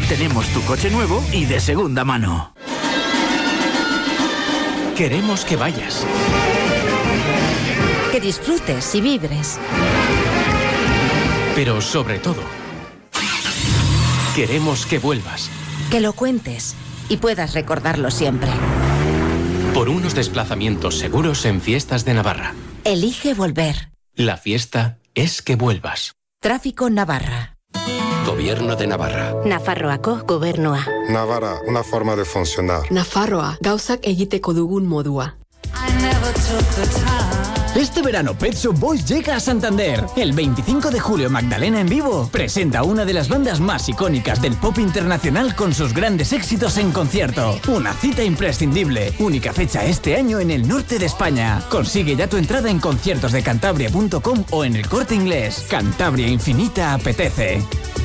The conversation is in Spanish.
Tenemos tu coche nuevo y de segunda mano. Queremos que vayas. Que disfrutes y vibres. Pero sobre todo, queremos que vuelvas. Que lo cuentes y puedas recordarlo siempre. Por unos desplazamientos seguros en Fiestas de Navarra. Elige volver. La fiesta es que vuelvas. Tráfico Navarra. Gobierno de Navarra. Nafarroako gobernua. Navarra, una forma de funcionar. Nafarroa, gauzak egiteko dugun modua. Este verano Pet Shop Boys llega a Santander. El 25 de julio Magdalena en vivo presenta una de las bandas más icónicas del pop internacional con sus grandes éxitos en concierto. Una cita imprescindible. Única fecha este año en el norte de España. Consigue ya tu entrada en conciertosdecantabria.com o en el Corte Inglés. Cantabria Infinita apetece.